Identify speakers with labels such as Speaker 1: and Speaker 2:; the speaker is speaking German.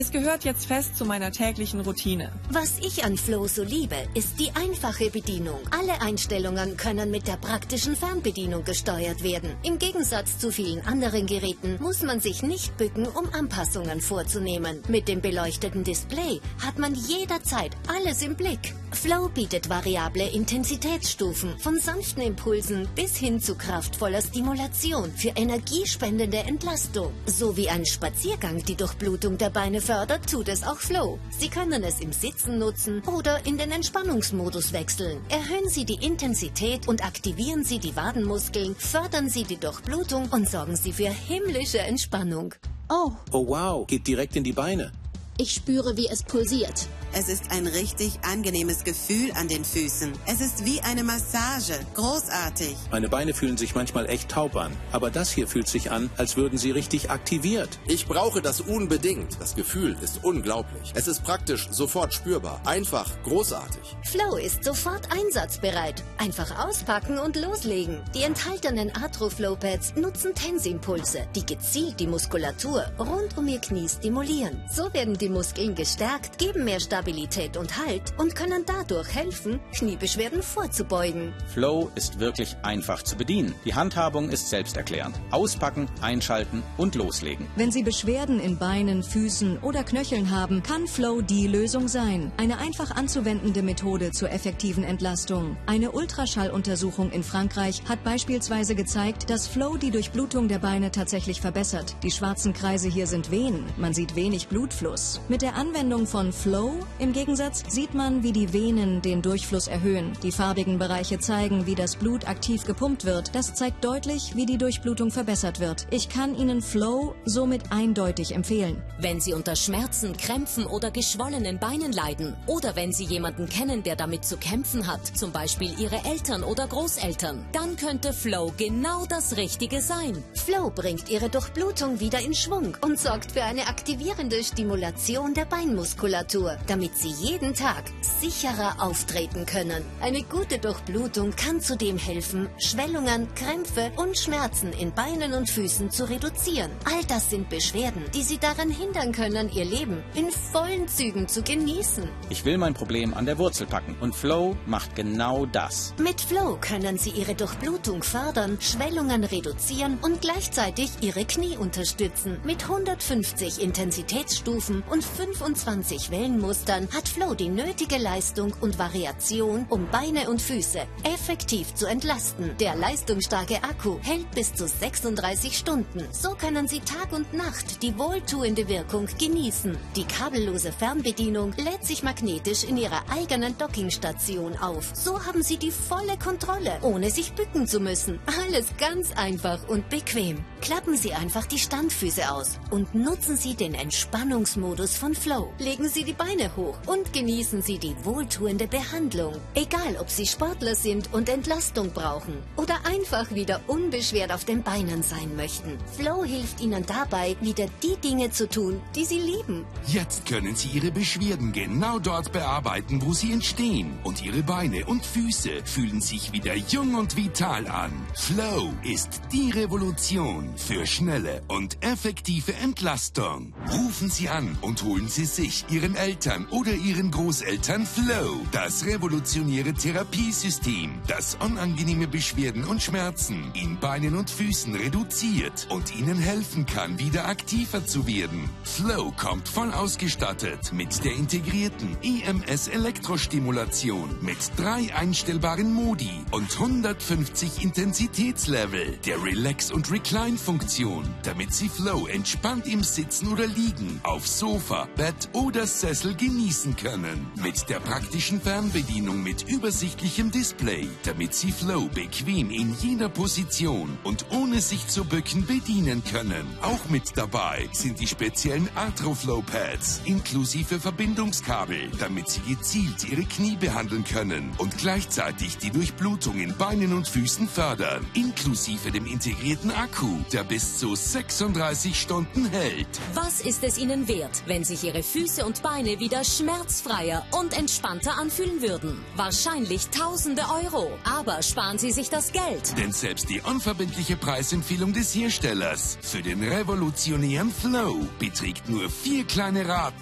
Speaker 1: Es gehört jetzt fest zu meiner täglichen Routine.
Speaker 2: Was ich an Flow so liebe, ist die einfache Bedienung. Alle Einstellungen können mit der praktischen Fernbedienung gesteuert werden. Im Gegensatz zu vielen anderen Geräten muss man sich nicht bücken, um Anpassungen vorzunehmen. Mit dem beleuchteten Display hat man jederzeit alles im Blick. Flow bietet variable Intensitätsstufen von sanften Impulsen bis hin zu kraftvoller Stimulation für energiespendende Entlastung. So wie ein Spaziergang die Durchblutung der Beine fördert, tut es auch Flow. Sie können es im Sitzen nutzen oder in den Entspannungsmodus wechseln. Erhöhen Sie die Intensität und aktivieren Sie die Wadenmuskeln, fördern Sie die Durchblutung und sorgen Sie für himmlische Entspannung.
Speaker 3: Oh,
Speaker 4: wow, geht direkt in die Beine.
Speaker 3: ich spüre, wie es pulsiert.
Speaker 5: Es ist ein richtig angenehmes Gefühl an den Füßen. Es ist wie eine Massage. Großartig.
Speaker 4: Meine Beine fühlen sich manchmal echt taub an. Aber das hier fühlt sich an, als würden sie richtig aktiviert.
Speaker 6: Ich brauche das unbedingt. Das Gefühl ist unglaublich. Es ist praktisch sofort spürbar. Einfach großartig.
Speaker 2: Flow ist sofort einsatzbereit. Einfach auspacken und loslegen. Die enthaltenen Atroflow-Pads nutzen Tensimpulse, die gezielt die Muskulatur rund um Ihr Knie stimulieren. So werden die Muskeln gestärkt, geben mehr Stabilität und Halt und können dadurch helfen, Kniebeschwerden vorzubeugen.
Speaker 7: Flow ist wirklich einfach zu bedienen. Die Handhabung ist selbsterklärend. Auspacken, einschalten und loslegen.
Speaker 8: Wenn Sie Beschwerden in Beinen, Füßen oder Knöcheln haben, kann Flow die Lösung sein. Eine einfach anzuwendende Methode zur effektiven Entlastung. Eine Ultraschalluntersuchung in Frankreich hat beispielsweise gezeigt, dass Flow die Durchblutung der Beine tatsächlich verbessert. Die schwarzen Kreise hier sind Venen. Man sieht wenig Blutfluss. Mit der Anwendung von Flow im Gegensatz sieht man, wie die Venen den Durchfluss erhöhen. Die farbigen Bereiche zeigen, wie das Blut aktiv gepumpt wird. Das zeigt deutlich, wie die Durchblutung verbessert wird. Ich kann Ihnen Flow somit eindeutig empfehlen.
Speaker 2: Wenn Sie unter Schmerzen, Krämpfen oder geschwollenen Beinen leiden oder wenn Sie jemanden kennen, der damit zu kämpfen hat, zum Beispiel Ihre Eltern oder Großeltern, dann könnte Flow genau das Richtige sein. Flow bringt Ihre Durchblutung wieder in Schwung und sorgt für eine aktivierende Stimulation der Beinmuskulatur, damit Sie jeden Tag sicherer auftreten können. Eine gute Durchblutung kann zudem helfen, Schwellungen, Krämpfe und Schmerzen in Beinen und Füßen zu reduzieren. All das sind Beschwerden, die Sie daran hindern können, Ihr Leben in vollen Zügen zu genießen.
Speaker 7: Ich will mein Problem an der Wurzel packen und Flow macht genau das.
Speaker 2: Mit Flow können Sie Ihre Durchblutung fördern, Schwellungen reduzieren und gleichzeitig Ihre Knie unterstützen. Mit 150 Intensitätsstufen und 25 Wellenmustern hat Flow die nötige Leistung und Variation, um Beine und Füße effektiv zu entlasten. Der leistungsstarke Akku hält bis zu 36 Stunden. So können Sie Tag und Nacht die wohltuende Wirkung genießen. Die kabellose Fernbedienung lädt sich magnetisch in Ihrer eigenen Dockingstation auf. So haben Sie die volle Kontrolle, ohne sich bücken zu müssen. Alles ganz einfach und bequem. Klappen Sie einfach die Standfüße aus und nutzen Sie den Entspannungsmodus von Flow. Legen Sie die Beine hoch und genießen Sie die wohltuende Behandlung. Egal, ob Sie Sportler sind und Entlastung brauchen oder einfach wieder unbeschwert auf den Beinen sein möchten. Flow hilft Ihnen dabei, wieder die Dinge zu tun, die Sie lieben.
Speaker 9: Jetzt können Sie Ihre Beschwerden genau dort bearbeiten, wo sie entstehen. Und Ihre Beine und Füße fühlen sich wieder jung und vital an. Flow ist die Revolution für schnelle und effektive Entlastung. Rufen Sie an und holen Sie sich, Ihren Eltern oder Ihren Großeltern Flow. Das revolutionäre Therapiesystem, das unangenehme Beschwerden und Schmerzen in Beinen und Füßen reduziert und Ihnen helfen kann, wieder aktiver zu werden. Flow kommt voll ausgestattet mit der integrierten EMS-Elektrostimulation mit 3 einstellbaren Modi und 150 Intensitätslevel der Relax- und Recline-Funktion, damit Sie Flow entspannt im Sitzen oder Liegen, auf Sofa, Bett oder Sessel genießen können. Mit der praktischen Fernbedienung mit übersichtlichem Display, damit Sie Flow bequem in jeder Position und ohne sich zu bücken bedienen können. Auch mit dabei sind die speziellen Atroflow-Pads inklusive Verbindungskabel, damit Sie gezielt Ihre Knie behandeln können und gleichzeitig die Durchblutung in Beinen und Füßen fördern, inklusive dem integrierten Akku, der bis zu 36 Stunden hält.
Speaker 2: Was ist es Ihnen wert, wenn sich Ihre Füße und Beine wieder
Speaker 10: leichter, schmerzfreier und entspannter anfühlen würden. Wahrscheinlich Tausende Euro. Aber sparen Sie sich das Geld.
Speaker 9: Denn selbst die unverbindliche Preisempfehlung des Herstellers für den revolutionären Flow beträgt nur 4 kleine Raten.